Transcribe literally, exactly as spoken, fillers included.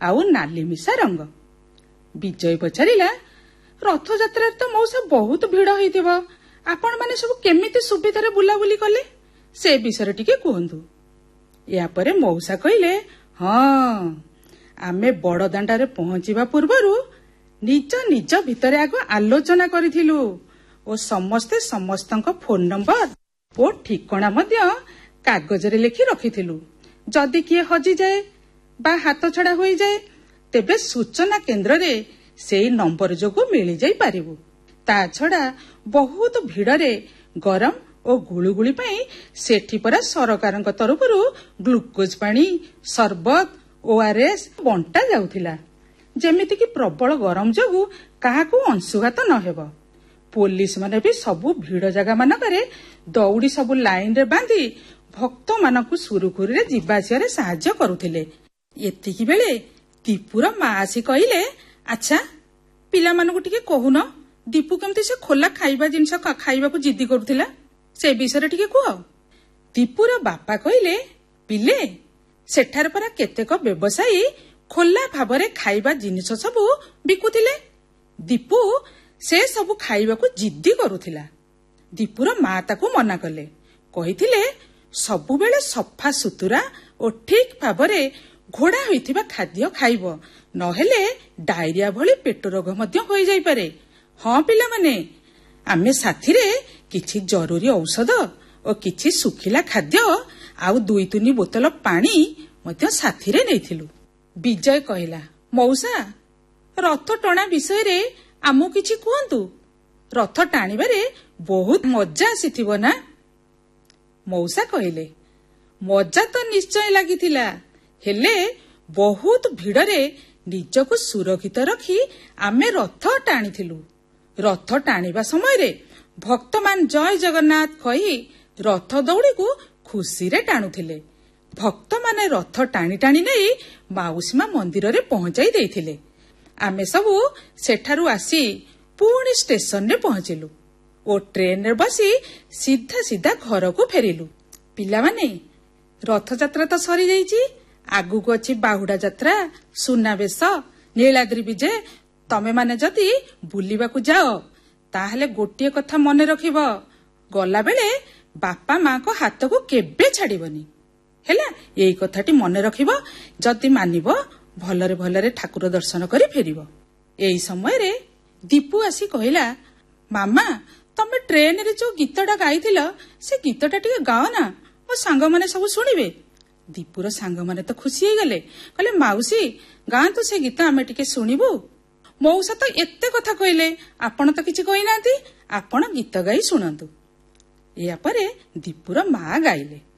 ଆଉ ନାଲି ମିଶା ରଙ୍ଗ। ବିଜୟ ପଚାରିଲା, ରଥଯାତ୍ରାରେ ତ ମଉସା ବହୁତ ଭିଡ଼ ହେଇଥିବ, ଆପଣମାନେ ସବୁ କେମିତି ସୁବିଧାରେ ବୁଲାବୁଲି କଲେ ସେ ବିଷୟରେ ଟିକେ କୁହନ୍ତୁ। ଏହାପରେ ମଉସା କହିଲେ, ହଁ, ଆମେ ବଡ଼ଦାଣ୍ଡରେ ପହଞ୍ଚିବା ପୂର୍ବରୁ ନିଜ ନିଜ ଭିତରେ ଆଗ ଆଲୋଚନା କରିଥିଲୁ ଓ ସମସ୍ତେ ସମସ୍ତଙ୍କ ଫୋନ ନମ୍ବର ଓ ଠିକଣା ମଧ୍ୟ କାଗଜରେ ଲେଖି ରଖିଥିଲୁ। ଯଦି କିଏ ହଜିଯାଏ ବା ହାତଛଡ଼ା ହୋଇଯାଏ ତେବେ ସୂଚନା କେନ୍ଦ୍ରରେ ସେଇ ନମ୍ବର ଯୋଗୁଁ ମିଳିଯାଇ ପାରିବୁ। ତା ଛଡ଼ା ବହୁତ ଭିଡ଼ରେ ଗରମ ଓ ଗୁଳୁଗୁଳି ପାଇଁ ସେଠି ପରା ସରକାରଙ୍କ ତରଫରୁ ଗ୍ଲୁକୋଜ ପାଣି, ସରବତ, ଓଆରଏସ୍ ବଣ୍ଟା ଯାଉଥିଲା, ଯେମିତିକି ପ୍ରବଳ ଗରମ ଯୋଗୁଁ କାହାକୁ ଅଂଶୁଘାତ ନ ହେବ। ପୋଲିସ ମାନେ ବି ସବୁ ଭିଡ଼ ଜାଗା ମାନଙ୍କରେ ଦଉଡ଼ି ସବୁ ଲାଇନରେ ବାନ୍ଧି ଭକ୍ତମାନଙ୍କୁ ସୁରୁଖୁରୁରେ ଯିବା ଆସିବାରେ ସାହାଯ୍ୟ କରୁଥିଲେ। ଏତିକି ବେଳେ ଦୀପୁର ମା ଆସି କହିଲେ, ଆଚ୍ଛା, ପିଲାମାନଙ୍କୁ ଟିକେ କହୁନ, ଦୀପୁ କେମିତି ସେ ଖୋଲା ଖାଇବା ଜିନିଷ ଖାଇବାକୁ ଜିଦି କରୁଥିଲା ସେ ବିଷୟରେ ଟିକେ କୁହ। ଦୀପୁର ବାପା କହିଲେ, ପିଲେ, ସେଠାରେ ପରା କେତେକ ବ୍ୟବସାୟୀ ଖୋଲା ଭାବରେ ଖାଇବା ଜିନିଷ ସବୁ ବିକୁଥିଲେ। ଦୀପୁ ସେ ସବୁ ଖାଇବାକୁ ଜିଦି କରୁଥିଲା। ଦୀପୁର ମା ତାକୁ ମନା କଲେ, କହିଥିଲେ ସବୁବେଳେ ସଫା ସୁତୁରା ଓ ଠିକ ଭାବରେ ଘୋଡ଼ା ହୋଇଥିବା ଖାଦ୍ୟ ଖାଇବ, ନହେଲେ ଡାଇରିଆ ଭଳି ପେଟ ରୋଗ ମଧ୍ୟ ହୋଇଯାଇପାରେ। ହଁ ପିଲାମାନେ, ଆମେ ସାଥିରେ କିଛି ଜରୁରୀ ଔଷଧ ଓ କିଛି ଶୁଖିଲା ଖାଦ୍ୟ ଆଉ ଦୁଇ ତିନି ବୋତଲ ପାଣି ମଧ୍ୟ ସାଥିରେ ନେଇଥିଲୁ। ବିଜୟ କହିଲା, ମଉସା, ରଥ ଟଣା ବିଷୟରେ ଆମକୁ କିଛି କୁହନ୍ତୁ। ରଥ ଟାଣିବାରେ ବହୁତ ମଜା ଆସିଥିବ ନା? ମଉସା କହିଲେ, ମଜା ତ ନିଶ୍ଚୟ ଲାଗିଥିଲା, ହେଲେ ବହୁତ ଭିଡ଼ରେ ନିଜକୁ ସୁରକ୍ଷିତ ରଖି ଆମେ ରଥ ଟାଣିଥିଲୁ। ରଥ ଟାଣିବା ସମୟରେ ଭକ୍ତମାନେ ଜୟ ଜଗନ୍ନାଥ କହି ରଥ ଦଉଡ଼ିକୁ ଖୁସିରେ ଟାଣୁଥିଲେ। ଭକ୍ତମାନେ ରଥ ଟାଣି ଟାଣି ନେଇ ମାଉସୀମା ମନ୍ଦିରରେ ପହଞ୍ଚାଇ ଦେଇଥିଲେ। ଆମେ ସବୁ ସେଠାରୁ ଆସି ପୁଣି ଷ୍ଟେସନରେ ପହଞ୍ଚିଲୁ ଓ ଟ୍ରେନରେ ବସି ସିଧା ସିଧା ଘରକୁ ଫେରିଲୁ। ପିଲାମାନେ, ରଥଯାତ୍ରା ତ ସରିଯାଇଛି, ଆଗକୁ ଅଛି ବାହୁଡ଼ା ଯାତ୍ରା, ସୁନାବେଶ, ନୀଳାଦ୍ରି ବିଜେ। ତମେ ମାନେ ଯଦି ବୁଲିବାକୁ ଯାଅ ତାହେଲେ ଗୋଟିଏ କଥା ମନେ ରଖିବ, ଗଲାବେଳେ ବାପା ମାଙ୍କ ହାତକୁ କେବେ ଛାଡ଼ିବନି। ହେଲା, ଏଇ କଥାଟି ମନେ ରଖିବ। ଯଦି ମାନିବ ଭଲରେ ଭଲରେ ଠାକୁର ଦର୍ଶନ କରି ଫେରିବ। ଏଇ ସମୟରେ ଦୀପୁ ଆସି କହିଲା, ମାମା, ତମେ ଟ୍ରେନରେ ଯୋଉ ଗୀତଟା ଗାଇଥିଲ ସେ ଗୀତଟା ଟିକେ ଗାଅ ନା, ମୋ ସାଙ୍ଗମାନେ ସବୁ ଶୁଣିବେ। ଦୀପୁର ସାଙ୍ଗମାନେ ତ ଖୁସି ହେଇଗଲେ, କହିଲେ, ମାଉସୀ, ଗାଆନ୍ତୁ ସେ ଗୀତ, ଆମେ ଟିକେ ଶୁଣିବୁ। ମଉସା ତ ଏତେ କଥା କହିଲେ, ଆପଣ ତ କିଛି କହିନାହାନ୍ତି, ଆପଣ ଗୀତ ଗାଇ ଶୁଣନ୍ତୁ। ଏହାପରେ ଦୀପୁର ମା ଗାଇଲେ,